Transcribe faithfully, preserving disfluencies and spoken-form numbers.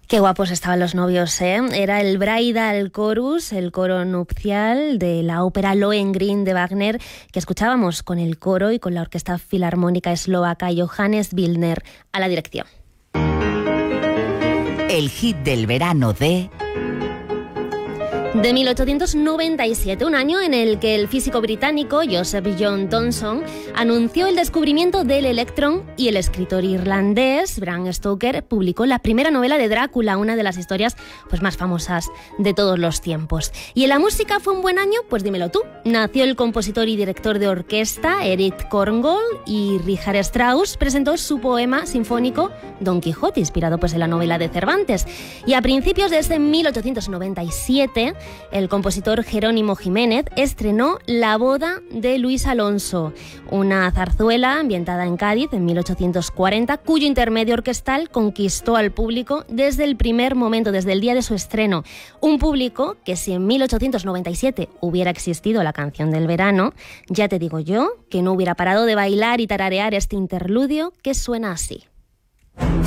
Qué guapos estaban los novios, ¿eh? Era el Bridal Chorus, el coro nupcial de la ópera Lohengrin de Wagner, que escuchábamos con el coro y con la Orquesta Filarmónica Eslovaca Johannes Billner a la dirección. El hit del verano de... De mil ochocientos noventa y siete, un año en el que el físico británico Joseph John Thomson anunció el descubrimiento del electrón y el escritor irlandés Bram Stoker publicó la primera novela de Drácula, una de las historias pues, más famosas de todos los tiempos. ¿Y en la música fue un buen año? Pues dímelo tú. Nació el compositor y director de orquesta Erich Korngold y Richard Strauss presentó su poema sinfónico Don Quijote, inspirado pues, en la novela de Cervantes. Y a principios de ese mil ochocientos noventa y siete... el compositor Jerónimo Jiménez estrenó La boda de Luis Alonso, una zarzuela ambientada en Cádiz en mil ochocientos cuarenta, cuyo intermedio orquestal conquistó al público desde el primer momento, desde el día de su estreno. Un público que si en mil ochocientos noventa y siete hubiera existido la canción del verano, ya te digo yo que no hubiera parado de bailar y tararear este interludio que suena así.